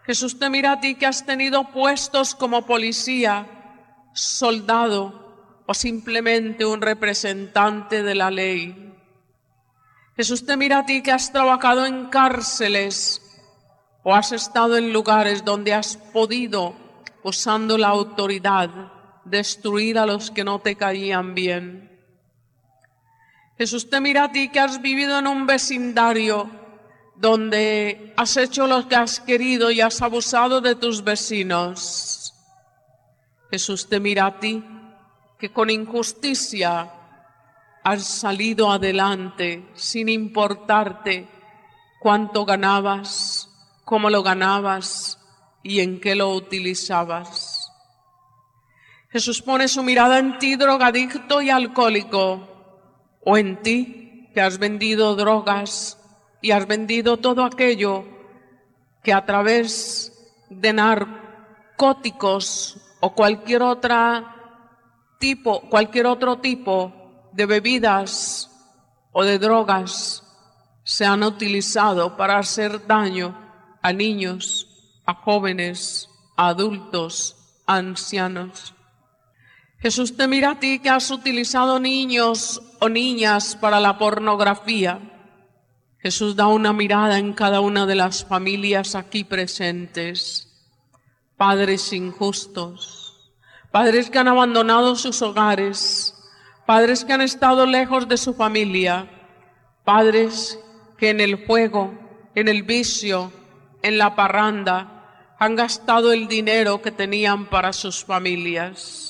Jesús te mira a ti que has tenido puestos como policía, soldado o simplemente un representante de la ley. Jesús te mira a ti que has trabajado en cárceles o has estado en lugares donde has podido, usando la autoridad, destruir a los que no te caían bien. Jesús te mira a ti que has vivido en un vecindario donde has hecho lo que has querido y has abusado de tus vecinos. Jesús te mira a ti que con injusticia has salido adelante sin importarte cuánto ganabas, cómo lo ganabas y en qué lo utilizabas. Jesús pone su mirada en ti, drogadicto y alcohólico, o en ti que has vendido drogas y has vendido todo aquello que a través de narcóticos o cualquier otro tipo de bebidas o de drogas se han utilizado para hacer daño a niños, a jóvenes, a adultos, a ancianos. Jesús te mira a ti que has utilizado niños o niñas para la pornografía. Jesús da una mirada en cada una de las familias aquí presentes. Padres injustos, padres que han abandonado sus hogares, padres que han estado lejos de su familia, padres que en el juego, en el vicio, en la parranda, han gastado el dinero que tenían para sus familias.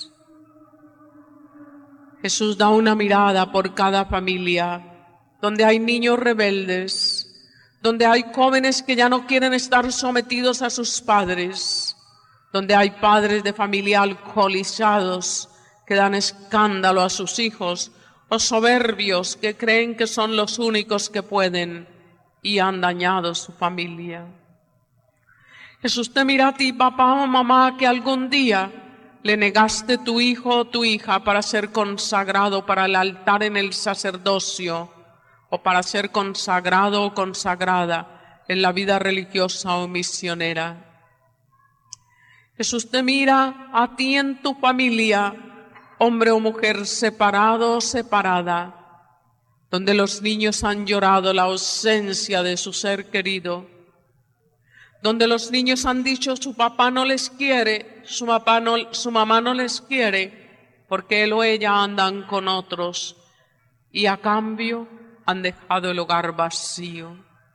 Jesús da una mirada por cada familia, donde hay niños rebeldes, donde hay jóvenes que ya no quieren estar sometidos a sus padres, donde hay padres de familia alcoholizados que dan escándalo a sus hijos, o soberbios que creen que son los únicos que pueden y han dañado su familia. Jesús te mira a ti, papá o mamá, que algún día le negaste tu hijo o tu hija para ser consagrado para el altar en el sacerdocio o para ser consagrado o consagrada en la vida religiosa o misionera. Jesús te mira a ti en tu familia, hombre o mujer separado o separada, donde los niños han llorado la ausencia de su ser querido, donde los niños han dicho su papá no les quiere, su mamá no les quiere, porque él o ella andan con otros y a cambio han dejado el hogar vacío.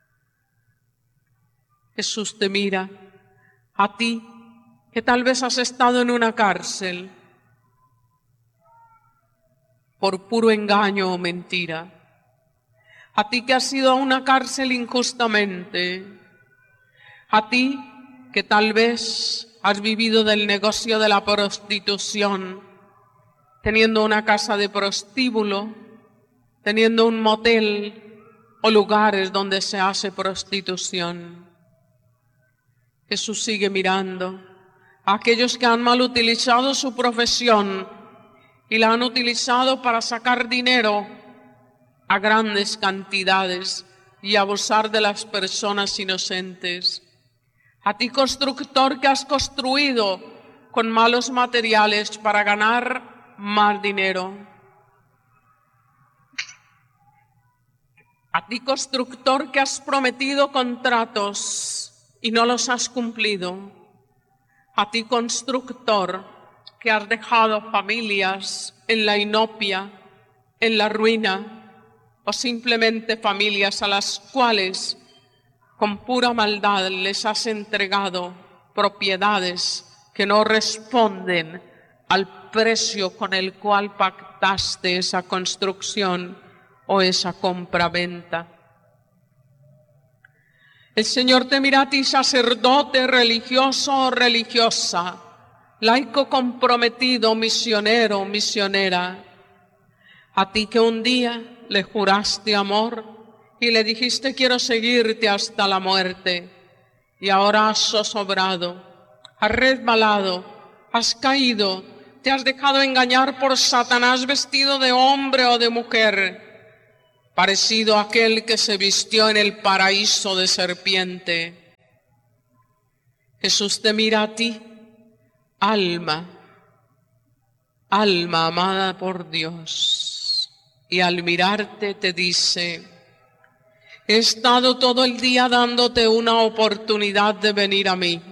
Jesús te mira a ti que tal vez has estado en una cárcel por puro engaño o mentira, a ti que has ido a una cárcel injustamente, a ti que tal vez has vivido del negocio de la prostitución, teniendo una casa de prostíbulo, teniendo un motel o lugares donde se hace prostitución. Jesús sigue mirando a aquellos que han mal utilizado su profesión y la han utilizado para sacar dinero a grandes cantidades y abusar de las personas inocentes. A ti, constructor, que has construido con malos materiales para ganar más dinero. A ti, constructor, que has prometido contratos y no los has cumplido. A ti, constructor, que has dejado familias en la inopia, en la ruina, o simplemente familias a las cuales con pura maldad les has entregado propiedades que no responden al precio con el cual pactaste esa construcción o esa compra-venta. El Señor te mira a ti, sacerdote, religioso o religiosa, laico comprometido, misionero, misionera, a ti que un día le juraste amor y le dijiste quiero seguirte hasta la muerte, y ahora has zozobrado, has resbalado, has caído, te has dejado engañar por Satanás vestido de hombre o de mujer, parecido a aquel que se vistió en el paraíso de serpiente. Jesús te mira a ti, alma, alma amada por Dios, y al mirarte te dice: he estado todo el día dándote una oportunidad de venir a mí.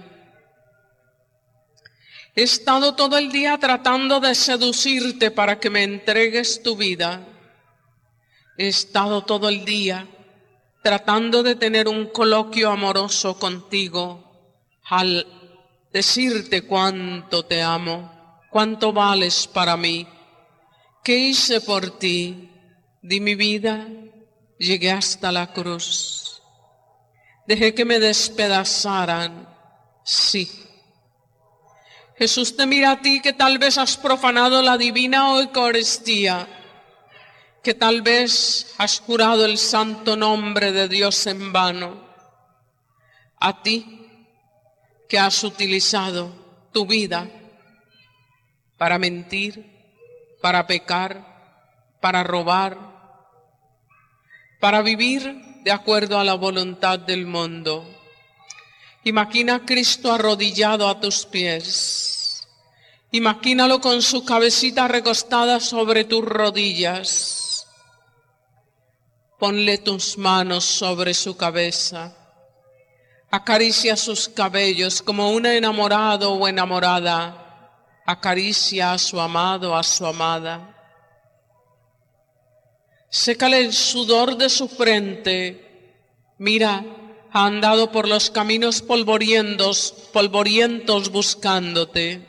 He estado todo el día tratando de seducirte para que me entregues tu vida. He estado todo el día tratando de tener un coloquio amoroso contigo al decirte cuánto te amo, cuánto vales para mí. ¿Qué hice por ti? Di mi vida, llegué hasta la cruz. Dejé que me despedazaran, sí. Jesús te mira a ti que tal vez has profanado la divina Eucaristía, que tal vez has jurado el santo nombre de Dios en vano. A ti que has utilizado tu vida para mentir, para pecar, para robar, para vivir de acuerdo a la voluntad del mundo. Imagina a Cristo arrodillado a tus pies. Imagínalo con su cabecita recostada sobre tus rodillas. Ponle tus manos sobre su cabeza. Acaricia sus cabellos como un enamorado o enamorada acaricia a su amado, a su amada. Sécale el sudor de su frente. Mira, ha andado por los caminos polvorientos buscándote.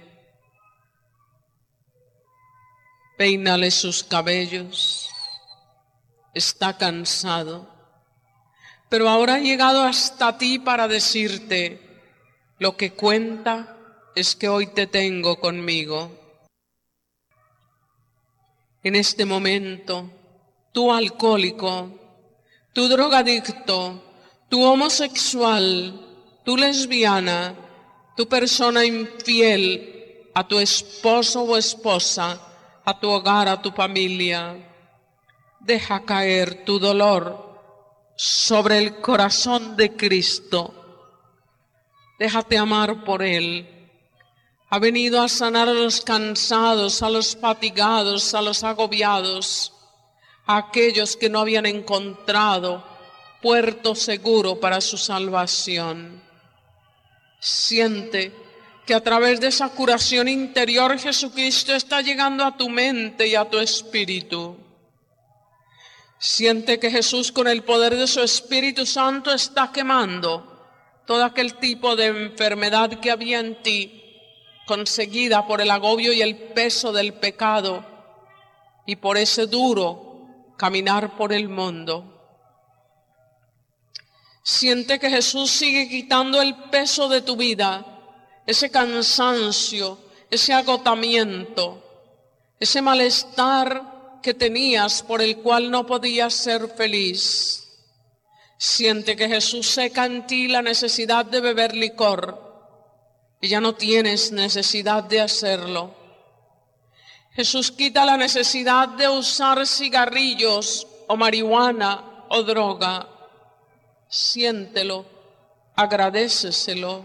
Peínale sus cabellos. Está cansado, pero ahora ha llegado hasta ti para decirte: lo que cuenta es que hoy te tengo conmigo. En este momento, tú alcohólico, tú drogadicto, tú homosexual, tú lesbiana, tú persona infiel a tu esposo o esposa, a tu hogar, a tu familia, deja caer tu dolor sobre el corazón de Cristo. Déjate amar por Él. Ha venido a sanar a los cansados, a los fatigados, a los agobiados, a aquellos que no habían encontrado puerto seguro para su salvación. Siente que a través de esa curación interior Jesucristo está llegando a tu mente y a tu espíritu. Siente que Jesús, con el poder de su Espíritu Santo, está quemando todo aquel tipo de enfermedad que había en ti, conseguida por el agobio y el peso del pecado y por ese duro caminar por el mundo. Siente que Jesús sigue quitando el peso de tu vida, ese cansancio, ese agotamiento, ese malestar que tenías por el cual no podías ser feliz. Siente que Jesús seca en ti la necesidad de beber licor y ya no tienes necesidad de hacerlo. Jesús quita la necesidad de usar cigarrillos o marihuana o droga. Siéntelo, agradéceselo.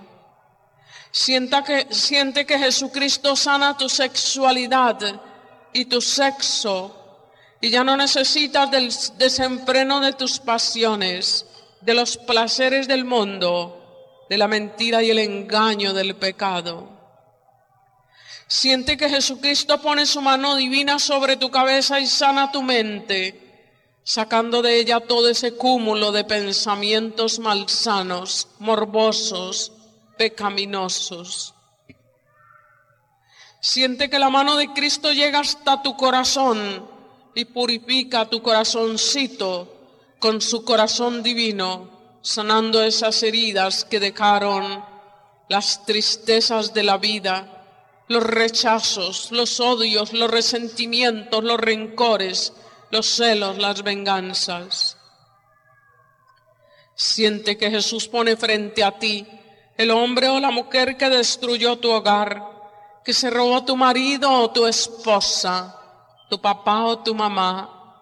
Siente que Jesucristo sana tu sexualidad y tu sexo, y ya no necesitas del desenfreno de tus pasiones, de los placeres del mundo, de la mentira y el engaño del pecado. Siente que Jesucristo pone su mano divina sobre tu cabeza y sana tu mente, sacando de ella todo ese cúmulo de pensamientos malsanos, morbosos, pecaminosos. Siente que la mano de Cristo llega hasta tu corazón y purifica tu corazoncito con su corazón divino, sanando esas heridas que dejaron las tristezas de la vida, los rechazos, los odios, los resentimientos, los rencores, los celos, las venganzas. Siente que Jesús pone frente a ti el hombre o la mujer que destruyó tu hogar, que se robó tu marido o tu esposa, tu papá o tu mamá.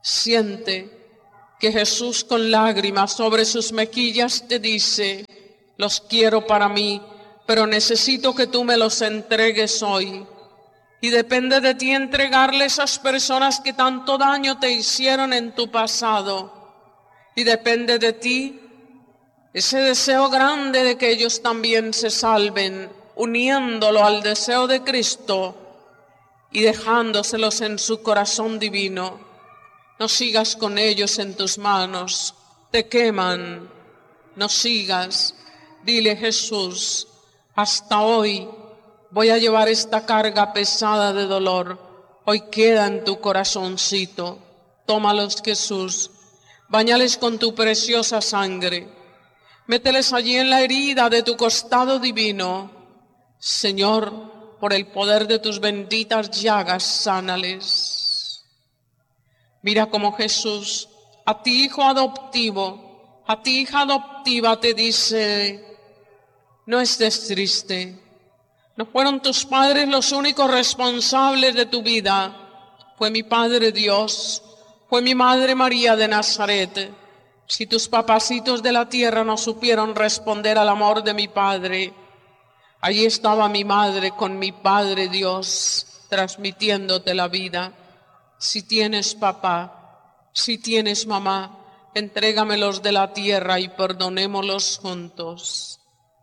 Siente que Jesús, con lágrimas sobre sus mejillas, te dice: los quiero para mí, pero necesito que tú me los entregues hoy. Y depende de ti entregarle a esas personas que tanto daño te hicieron en tu pasado. Y depende de ti ese deseo grande de que ellos también se salven, uniéndolo al deseo de Cristo y dejándoselos en su corazón divino. No sigas con ellos en tus manos, te queman. No sigas. Dile: Jesús, hasta hoy voy a llevar esta carga pesada de dolor. Hoy queda en tu corazoncito. Tómalos, Jesús. Báñales con tu preciosa sangre. Mételes allí en la herida de tu costado divino. Señor, por el poder de tus benditas llagas, sánales. Mira cómo Jesús, a ti hijo adoptivo, a ti hija adoptiva, te dice: no estés triste. No fueron tus padres los únicos responsables de tu vida. Fue mi Padre Dios, fue mi Madre María de Nazaret. Si tus papacitos de la tierra no supieron responder al amor de mi Padre, allí estaba mi Madre con mi Padre Dios, transmitiéndote la vida. Si tienes papá, si tienes mamá, entrégamelos de la tierra y perdonémoslos juntos.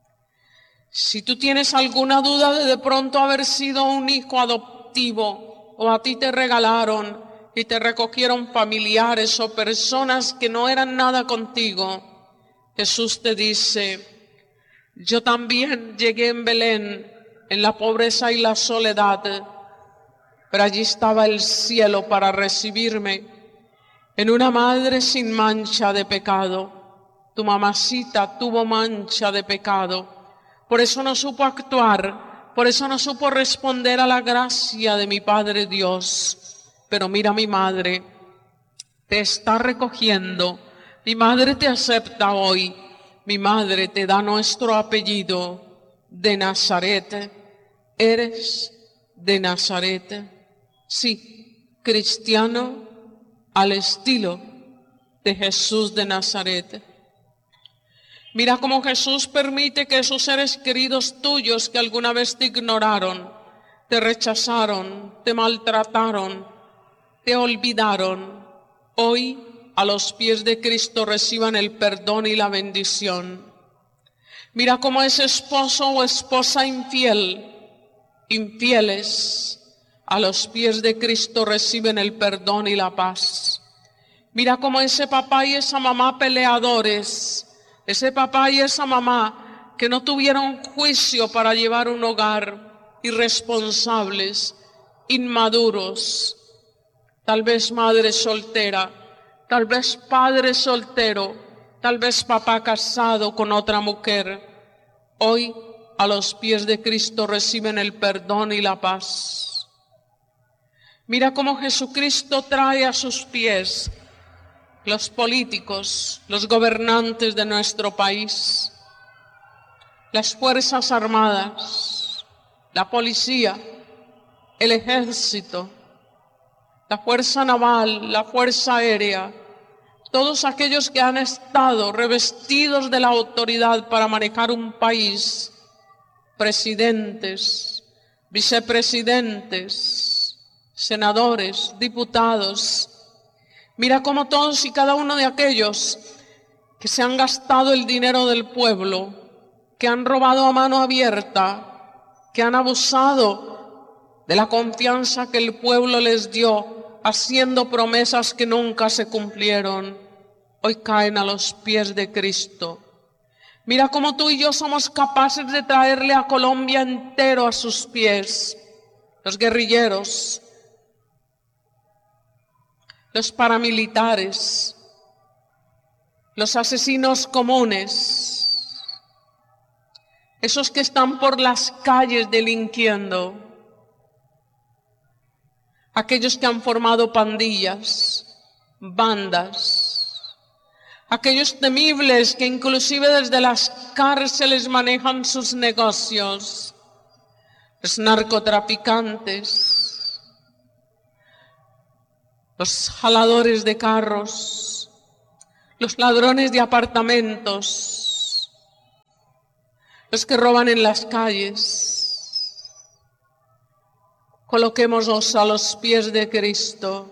Si tú tienes alguna duda de pronto haber sido un hijo adoptivo, o a ti te regalaron y te recogieron familiares o personas que no eran nada contigo, Jesús te dice: yo también llegué en Belén, en la pobreza y la soledad, pero allí estaba el cielo para recibirme, en una madre sin mancha de pecado. Tu mamacita tuvo mancha de pecado. Por eso no supo actuar, por eso no supo responder a la gracia de mi Padre Dios. Pero mira, mi madre te está recogiendo, mi madre te acepta hoy, mi madre te da nuestro apellido de Nazaret. Eres de Nazaret, sí, cristiano al estilo de Jesús de Nazaret. Mira cómo Jesús permite que esos seres queridos tuyos que alguna vez te ignoraron, te rechazaron, te maltrataron, te olvidaron, hoy a los pies de Cristo reciban el perdón y la bendición. Mira cómo ese esposo o esposa infieles, a los pies de Cristo reciben el perdón y la paz. Mira cómo ese papá y esa mamá peleadores, ese papá y esa mamá que no tuvieron juicio para llevar un hogar, irresponsables, inmaduros, tal vez madre soltera, tal vez padre soltero, tal vez papá casado con otra mujer, hoy a los pies de Cristo reciben el perdón y la paz. Mira cómo Jesucristo trae a sus pies los políticos, los gobernantes de nuestro país, las Fuerzas Armadas, la policía, el ejército, la Fuerza Naval, la Fuerza Aérea, todos aquellos que han estado revestidos de la autoridad para manejar un país, presidentes, vicepresidentes, senadores, diputados. Mira cómo todos y cada uno de aquellos que se han gastado el dinero del pueblo, que han robado a mano abierta, que han abusado de la confianza que el pueblo les dio, haciendo promesas que nunca se cumplieron, hoy caen a los pies de Cristo. Mira cómo tú y yo somos capaces de traerle a Colombia entero a sus pies, los guerrilleros, los paramilitares, los asesinos comunes, esos que están por las calles delinquiendo, aquellos que han formado pandillas, bandas, aquellos temibles que inclusive desde las cárceles manejan sus negocios, los narcotraficantes, los jaladores de carros, los ladrones de apartamentos, los que roban en las calles. Coloquémonos a los pies de Cristo.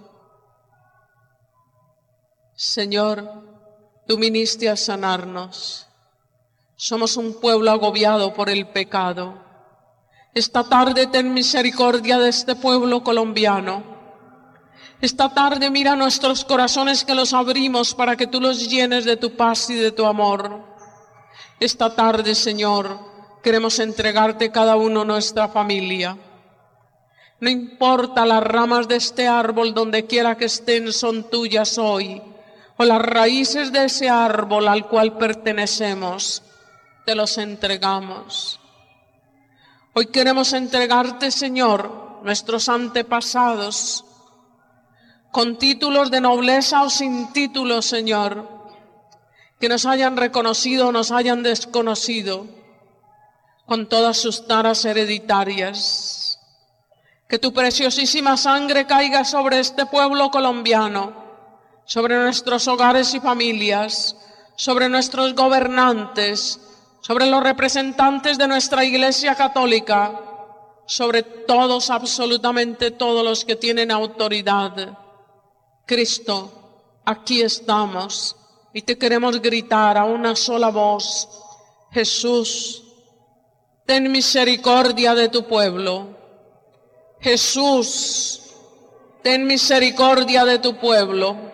Señor, tú viniste a sanarnos. Somos un pueblo agobiado por el pecado. Esta tarde ten misericordia de este pueblo colombiano. Esta tarde mira nuestros corazones que los abrimos para que tú los llenes de tu paz y de tu amor. Esta tarde, Señor, queremos entregarte cada uno nuestra familia. No importa las ramas de este árbol, donde quiera que estén, son tuyas hoy. O las raíces de ese árbol al cual pertenecemos, te los entregamos. Hoy queremos entregarte, Señor, nuestros antepasados, con títulos de nobleza o sin títulos, Señor, que nos hayan reconocido o nos hayan desconocido, con todas sus taras hereditarias. Que tu preciosísima sangre caiga sobre este pueblo colombiano, sobre nuestros hogares y familias, sobre nuestros gobernantes, sobre los representantes de nuestra Iglesia Católica, sobre todos, absolutamente todos los que tienen autoridad. Cristo, aquí estamos y te queremos gritar a una sola voz: Jesús, ten misericordia de tu pueblo. Jesús, ten misericordia de tu pueblo.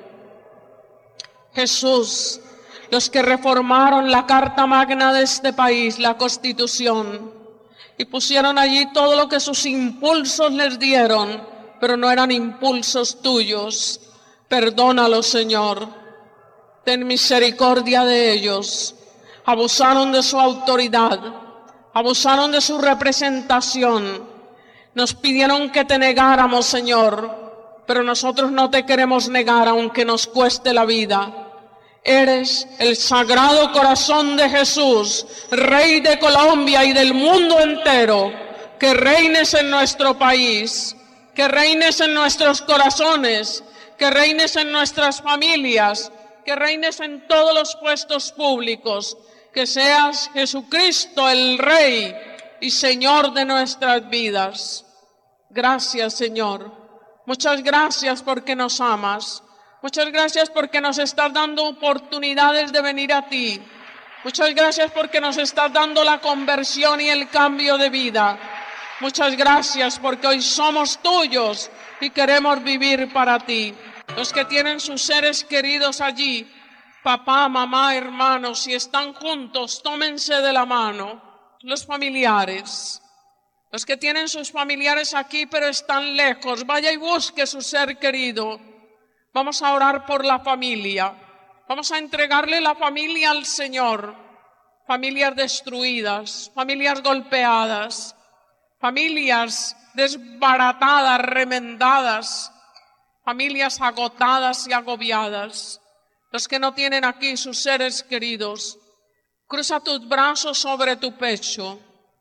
Jesús, los que reformaron la Carta Magna de este país, la Constitución, y pusieron allí todo lo que sus impulsos les dieron, pero no eran impulsos tuyos. Perdónalos, Señor. Ten misericordia de ellos. Abusaron de su autoridad, abusaron de su representación. Nos pidieron que te negáramos, Señor, pero nosotros no te queremos negar aunque nos cueste la vida. Eres el Sagrado Corazón de Jesús, Rey de Colombia y del mundo entero. Que reines en nuestro país, que reines en nuestros corazones, que reines en nuestras familias, que reines en todos los puestos públicos. Que seas Jesucristo el Rey y Señor de nuestras vidas. Gracias, Señor. Muchas gracias porque nos amas. Muchas gracias porque nos estás dando oportunidades de venir a ti. Muchas gracias porque nos estás dando la conversión y el cambio de vida. Muchas gracias porque hoy somos tuyos y queremos vivir para ti. Los que tienen sus seres queridos allí, papá, mamá, hermanos, si están juntos, tómense de la mano. Los familiares, los que tienen sus familiares aquí pero están lejos, vaya y busque su ser querido. Vamos a orar por la familia. Vamos a entregarle la familia al Señor. Familias destruidas, familias golpeadas, familias desbaratadas, remendadas, familias agotadas y agobiadas. Los que no tienen aquí sus seres queridos, cruza tus brazos sobre tu pecho.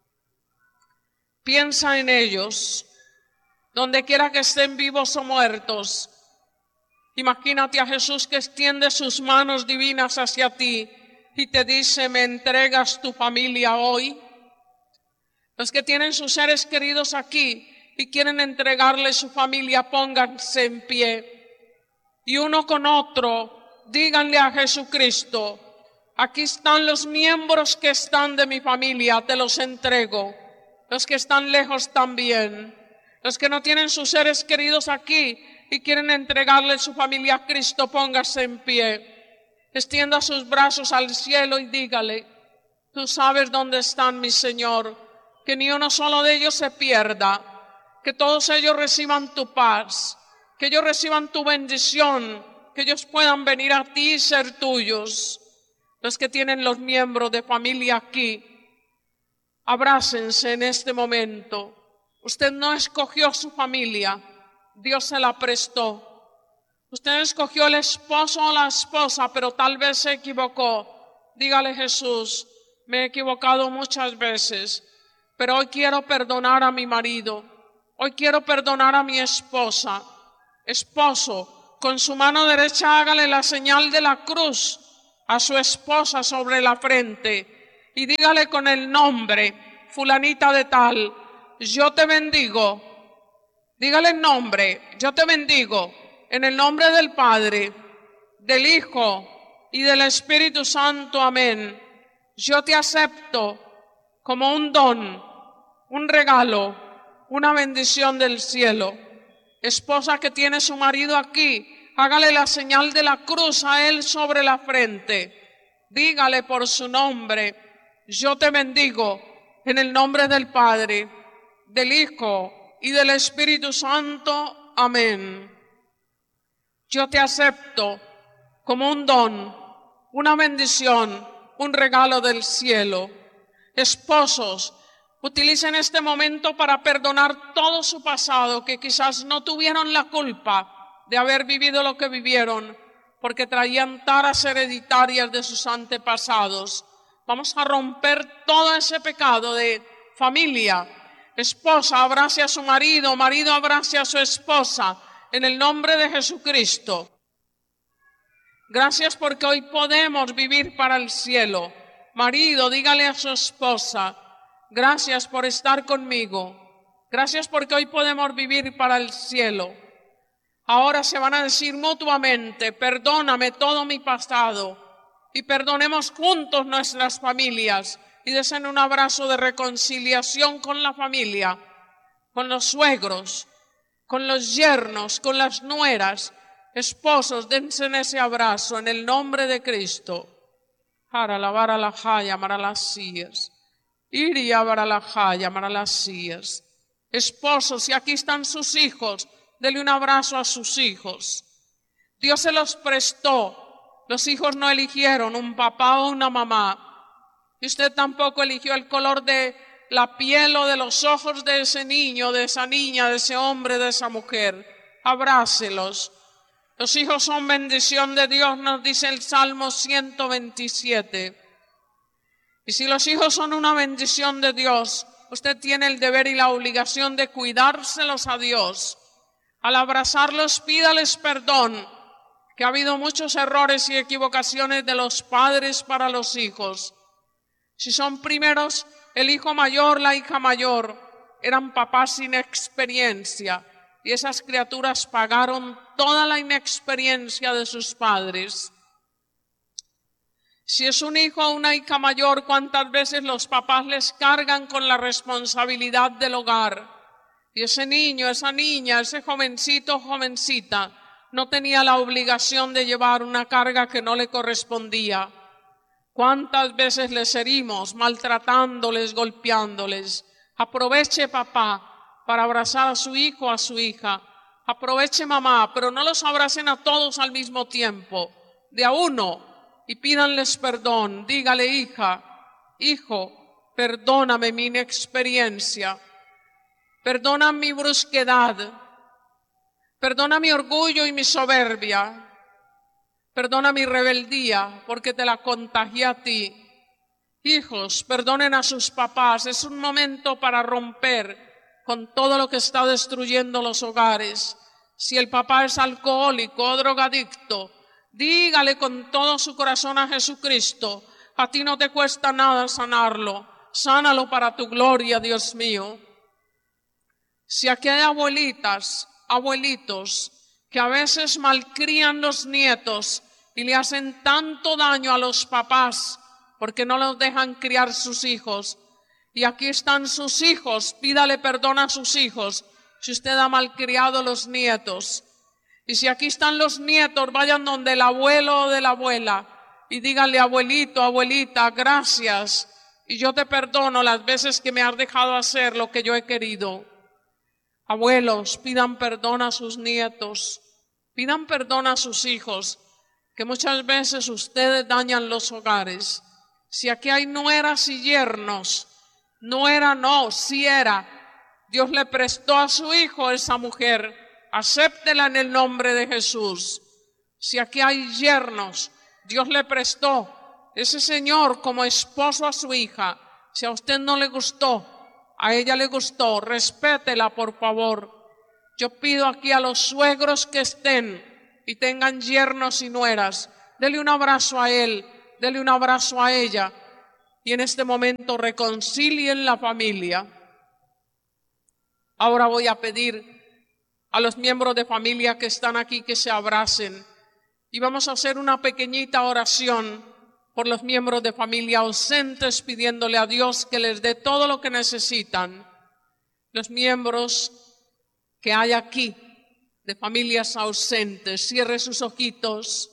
Piensa en ellos, donde quiera que estén vivos o muertos. Imagínate a Jesús que extiende sus manos divinas hacia ti y te dice: ¿me entregas tu familia hoy? Los que tienen sus seres queridos aquí y quieren entregarle su familia, pónganse en pie. Y uno con otro, díganle a Jesucristo: aquí están los miembros que están de mi familia, te los entrego. Los que están lejos también. Los que no tienen sus seres queridos aquí y quieren entregarle su familia a Cristo, póngase en pie. Extienda sus brazos al cielo y dígale: tú sabes dónde están, mi Señor, que ni uno solo de ellos se pierda, que todos ellos reciban tu paz, que ellos reciban tu bendición, que ellos puedan venir a ti y ser tuyos. Los que tienen los miembros de familia aquí, abrácense en este momento. Usted no escogió su familia, Dios se la prestó. Usted escogió el esposo o la esposa, pero tal vez se equivocó. Dígale: Jesús, me he equivocado muchas veces, pero hoy quiero perdonar a mi marido. Hoy quiero perdonar a mi esposa. Esposo, con su mano derecha hágale la señal de la cruz a su esposa sobre la frente y dígale con el nombre, fulanita de tal, yo te bendigo. Dígale el nombre, yo te bendigo, en el nombre del Padre, del Hijo y del Espíritu Santo, amén. Yo te acepto como un don, un regalo, una bendición del cielo. Esposa que tiene su marido aquí, hágale la señal de la cruz a él sobre la frente. Dígale por su nombre, yo te bendigo en el nombre del Padre, del Hijo y del Espíritu Santo. Amén. Yo te acepto como un don, una bendición, un regalo del cielo. Esposos, utilicen este momento para perdonar todo su pasado, que quizás no tuvieron la culpa de haber vivido lo que vivieron, porque traían taras hereditarias de sus antepasados. Vamos a romper todo ese pecado de familia. Esposa, abrace a su marido, marido, abrace a su esposa, en el nombre de Jesucristo. Gracias porque hoy podemos vivir para el cielo. Marido, dígale a su esposa, gracias por estar conmigo. Gracias porque hoy podemos vivir para el cielo. Ahora se van a decir mutuamente, perdóname todo mi pasado y perdonemos juntos nuestras familias y desen un abrazo de reconciliación con la familia, con los suegros, con los yernos, con las nueras. Esposos, dense ese abrazo en el nombre de Cristo. Para lavar a la jaya, para las sillas. Iría para la jaya, para las sillas. Esposos, si aquí están sus hijos, denle un abrazo a sus hijos. Dios se los prestó. Los hijos no eligieron un papá o una mamá. Y usted tampoco eligió el color de la piel o de los ojos de ese niño, de esa niña, de ese hombre, de esa mujer. Abrácelos. Los hijos son bendición de Dios, nos dice el Salmo 127. Y si los hijos son una bendición de Dios, usted tiene el deber y la obligación de cuidárselos a Dios. Al abrazarlos, pídales perdón, que ha habido muchos errores y equivocaciones de los padres para los hijos. Si son primeros, el hijo mayor, la hija mayor, eran papás sin experiencia. Y esas criaturas pagaron toda la inexperiencia de sus padres. Si es un hijo o una hija mayor, ¿cuántas veces los papás les cargan con la responsabilidad del hogar? Y ese niño, esa niña, ese jovencito o jovencita no tenía la obligación de llevar una carga que no le correspondía. ¿Cuántas veces les herimos, maltratándoles, golpeándoles? Aproveche, papá, para abrazar a su hijo o a su hija. Aproveche, mamá, pero no los abracen a todos al mismo tiempo, de a uno, y pídanles perdón. Dígale, hija, hijo, perdóname mi inexperiencia, perdona mi brusquedad, perdona mi orgullo y mi soberbia, perdona mi rebeldía, porque te la contagié a ti. Hijos, perdonen a sus papás. Es un momento para romper con todo lo que está destruyendo los hogares. Si el papá es alcohólico o drogadicto, dígale con todo su corazón a Jesucristo, a ti no te cuesta nada sanarlo, sánalo para tu gloria, Dios mío. Si aquí hay abuelitas, abuelitos, que a veces malcrían los nietos y le hacen tanto daño a los papás porque no los dejan criar sus hijos, y aquí están sus hijos, pídale perdón a sus hijos si usted ha malcriado los nietos. Y si aquí están los nietos, vayan donde el abuelo o de la abuela y díganle, abuelito, abuelita, gracias, y yo te perdono las veces que me has dejado hacer lo que yo he querido. Abuelos, pidan perdón a sus nietos, pidan perdón a sus hijos, que muchas veces ustedes dañan los hogares. Si aquí hay nueras y yernos, nuera no, si era. Dios le prestó a su hijo esa mujer. Acéptela en el nombre de Jesús. Si aquí hay yernos, Dios le prestó ese señor como esposo a su hija. Si a usted no le gustó, a ella le gustó, respétela por favor. Yo pido aquí a los suegros que estén y tengan yernos y nueras, dele un abrazo a él, dele un abrazo a ella. y en este momento reconcilien la familia. Ahora voy a pedir a los miembros de familia que están aquí que se abracen y vamos a hacer una pequeñita oración por los miembros de familia ausentes, pidiéndole a Dios que les dé todo lo que necesitan. Los miembros que hay aquí de familias ausentes, cierre sus ojitos,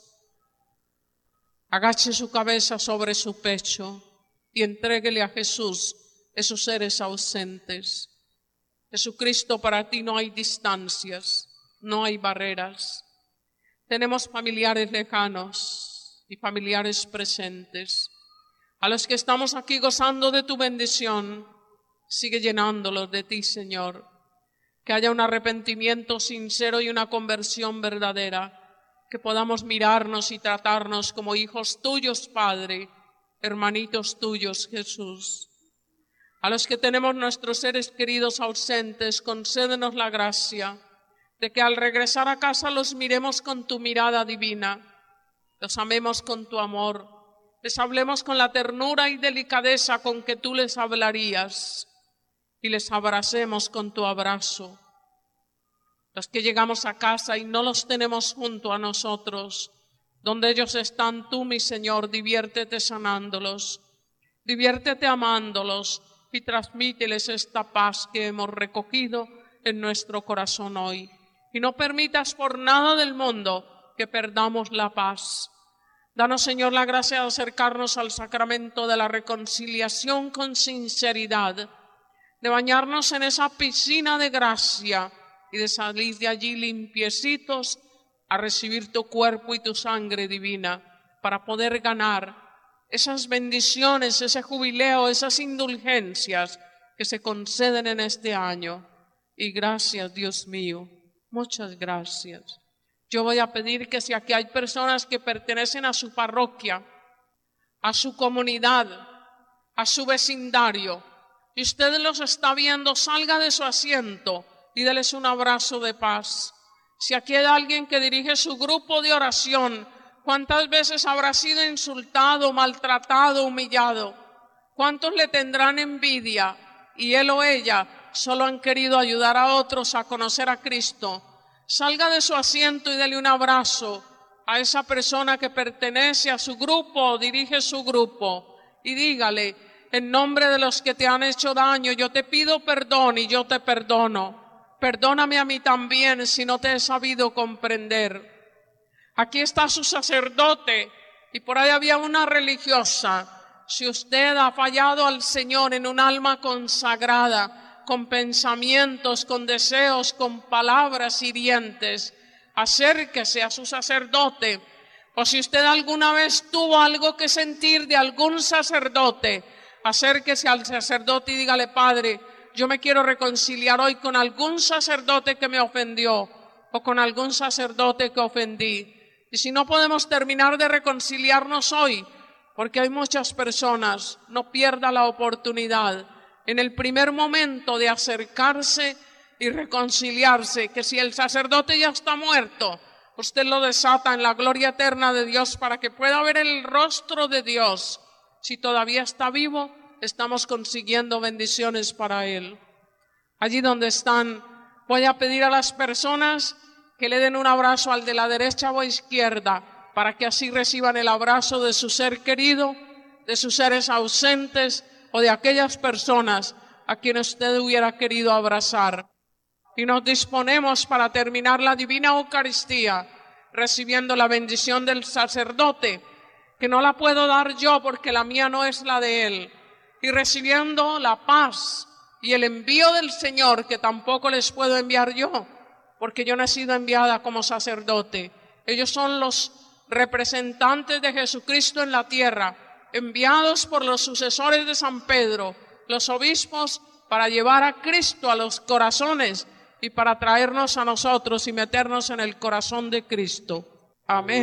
agache su cabeza sobre su pecho y entréguele a Jesús esos seres ausentes. Jesucristo, para ti no hay distancias, no hay barreras. Tenemos familiares lejanos y familiares presentes. A los que estamos aquí gozando de tu bendición, sigue llenándolos de ti, Señor. Que haya un arrepentimiento sincero y una conversión verdadera. Que podamos mirarnos y tratarnos como hijos tuyos, Padre, hermanitos tuyos, Jesús. A los que tenemos nuestros seres queridos ausentes, concédenos la gracia de que al regresar a casa los miremos con tu mirada divina, los amemos con tu amor, les hablemos con la ternura y delicadeza con que tú les hablarías y les abracemos con tu abrazo. Los que llegamos a casa y no los tenemos junto a nosotros, donde ellos están, tú, mi Señor, diviértete sanándolos, diviértete amándolos y transmíteles esta paz que hemos recogido en nuestro corazón hoy. Y no permitas por nada del mundo que perdamos la paz. Danos, Señor, la gracia de acercarnos al sacramento de la reconciliación con sinceridad, de bañarnos en esa piscina de gracia y de salir de allí limpiecitos a recibir tu cuerpo y tu sangre divina para poder ganar esas bendiciones, ese jubileo, esas indulgencias que se conceden en este año. Y gracias, Dios mío, muchas gracias. Yo voy a pedir que si aquí hay personas que pertenecen a su parroquia, a su comunidad, a su vecindario, y usted los está viendo, salga de su asiento y déles un abrazo de paz. Si aquí hay alguien que dirige su grupo de oración, ¿cuántas veces habrá sido insultado, maltratado, humillado? ¿Cuántos le tendrán envidia? Y él o ella solo han querido ayudar a otros a conocer a Cristo. Salga de su asiento y dele un abrazo a esa persona que pertenece a su grupo o dirige su grupo y dígale: en nombre de los que te han hecho daño, yo te pido perdón y yo te perdono. Perdóname a mí también si no te he sabido comprender. Aquí está su sacerdote y por ahí había una religiosa. Si usted ha fallado al Señor en un alma consagrada, con pensamientos, con deseos, con palabras hirientes, acérquese a su sacerdote. O si usted alguna vez tuvo algo que sentir de algún sacerdote, acérquese al sacerdote y dígale: Padre, yo me quiero reconciliar hoy con algún sacerdote que me ofendió o con algún sacerdote que ofendí. Y si no podemos terminar de reconciliarnos hoy, porque hay muchas personas, no pierda la oportunidad en el primer momento de acercarse y reconciliarse, que si el sacerdote ya está muerto, usted lo desata en la gloria eterna de Dios para que pueda ver el rostro de Dios. Si todavía está vivo, estamos consiguiendo bendiciones para él. Allí donde están, voy a pedir a las personas que le den un abrazo al de la derecha o izquierda, para que así reciban el abrazo de su ser querido, de sus seres ausentes o de aquellas personas a quienes usted hubiera querido abrazar. Y nos disponemos para terminar la Divina Eucaristía recibiendo la bendición del sacerdote, que no la puedo dar yo porque la mía no es la de él, y recibiendo la paz y el envío del Señor, que tampoco les puedo enviar yo, porque yo no he sido enviada como sacerdote. Ellos son los representantes de Jesucristo en la tierra, enviados por los sucesores de San Pedro, los obispos, para llevar a Cristo a los corazones y para traernos a nosotros y meternos en el corazón de Cristo. Amén.